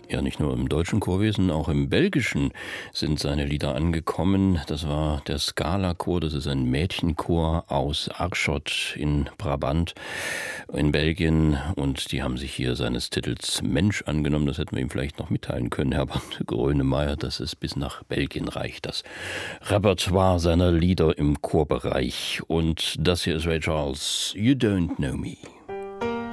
Ja, nicht nur im deutschen Chorwesen, auch im belgischen sind seine Lieder angekommen. Das war der Scala-Chor, das ist ein Mädchenchor aus Aarschot in Brabant in Belgien. Und die haben sich hier seines Titels Mensch angenommen. Das hätten wir ihm vielleicht noch mitteilen können, Herbert Grönemeyer, dass es bis nach Belgien reicht, das Repertoire seiner Lieder im Chorbereich. Und das hier ist Ray Charles, You Don't Know Me.